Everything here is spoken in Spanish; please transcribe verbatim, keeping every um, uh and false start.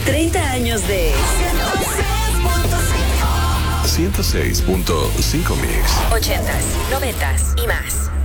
treinta años de ciento seis punto cinco Mix. ochentas, noventas y más.